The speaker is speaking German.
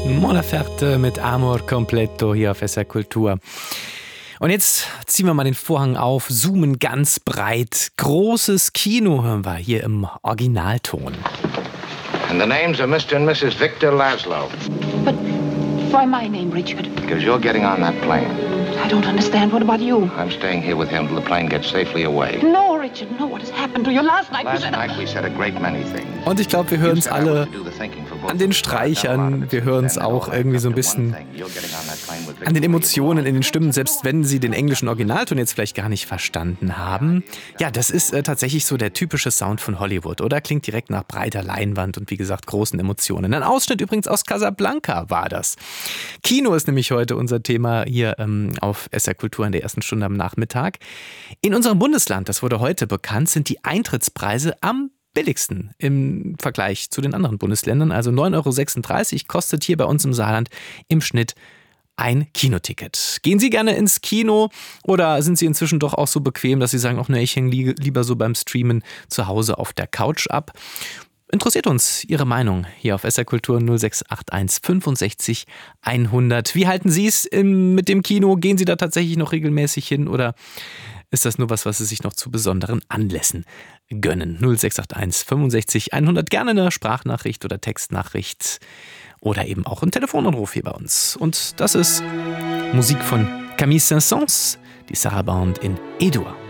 Mon Laferte mit Amor Completo hier auf SR Kultur. Und jetzt ziehen wir mal den Vorhang auf, zoomen ganz breit. Großes Kino hören wir hier im Originalton. And the names are Mr. and Mrs. Victor Laszlo. But why my name, Richard? Because you're getting on that plane. I don't understand. What about you? I'm staying here with him till the plane gets safely away. No, Richard, no. What has happened to you? Last night we said a great many things. Und ich glaube, wir hören es alle an den Streichern. Wir hören es auch irgendwie so ein bisschen an den Emotionen, in den Stimmen, selbst wenn Sie den englischen Originalton jetzt vielleicht gar nicht verstanden haben. Ja, das ist tatsächlich so der typische Sound von Hollywood, oder? Klingt direkt nach breiter Leinwand und wie gesagt großen Emotionen. Ein Ausschnitt übrigens aus Casablanca war das. Kino ist nämlich heute unser Thema hier auf SR Kultur in der ersten Stunde am Nachmittag. In unserem Bundesland, das wurde heute bekannt, sind die Eintrittspreise am billigsten im Vergleich zu den anderen Bundesländern. Also 9,36 € kostet hier bei uns im Saarland im Schnitt ein Kinoticket. Gehen Sie gerne ins Kino oder sind Sie inzwischen doch auch so bequem, dass Sie sagen, ach ne, ich hänge lieber so beim Streamen zu Hause auf der Couch ab? Interessiert uns Ihre Meinung hier auf SR Kultur 0681 65 100. Wie halten Sie es mit dem Kino? Gehen Sie da tatsächlich noch regelmäßig hin oder ist das nur was Sie sich noch zu besonderen Anlässen gönnen? 0681 65 100. Gerne eine Sprachnachricht oder Textnachricht oder eben auch ein Telefonanruf hier bei uns. Und das ist Musik von Camille Saint-Saëns, die Sarabande in E-Dur.